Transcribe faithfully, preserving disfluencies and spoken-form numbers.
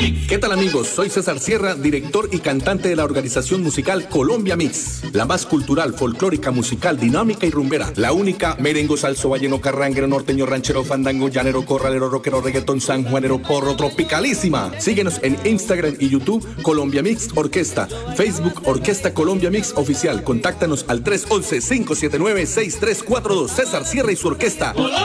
¿Qué tal, amigos? Soy César Sierra, director y cantante de la organización musical Colombia Mix, la más cultural, folclórica, musical, dinámica y rumbera, la única merengo, salso, balleno, carranguero, norteño, ranchero, fandango, llanero, corralero, rockero, reggaetón, sanjuanero, porro, tropicalísima. Síguenos en Instagram y YouTube Colombia Mix Orquesta, Facebook Orquesta Colombia Mix Oficial. Contáctanos al tres once, cinco siete nueve, seis tres cuatro dos. César Sierra y su orquesta.